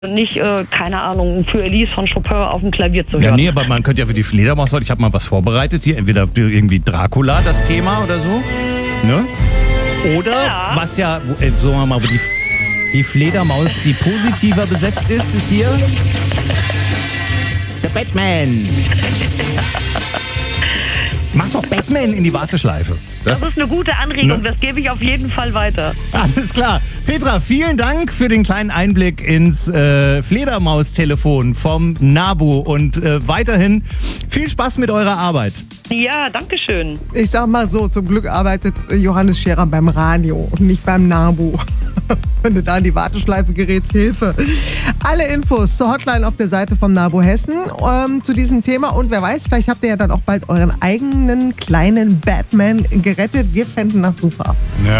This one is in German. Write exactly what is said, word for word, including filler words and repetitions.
Nicht, äh, keine Ahnung, für Elise von Chopin auf dem Klavier zu hören. Ja, nee, aber man könnte ja für die Fledermaus heute, ich habe mal was vorbereitet hier, entweder irgendwie Dracula, das Thema oder so, ne? Oder, Ja. was ja, wo, äh, sagen wir mal, wo die, die Fledermaus, die positiver besetzt ist, ist hier der Batman. Mach doch Batman in die Warteschleife. Das ist eine gute Anregung, Ne? das gebe ich auf jeden Fall weiter. Alles klar. Petra, vielen Dank für den kleinen Einblick ins äh, Fledermaus-Telefon vom NABU und äh, weiterhin viel Spaß mit eurer Arbeit. Ja, danke schön. Ich sag mal so, zum Glück arbeitet Johannes Scherer beim Radio und nicht beim NABU. Wenn du da in die Warteschleife gerätst, Hilfe. Alle Infos zur Hotline auf der Seite vom NABU Hessen ähm, zu diesem Thema. Und wer weiß, vielleicht habt ihr ja dann auch bald euren eigenen kleinen Batman gerettet. Wir fänden das super. Ja.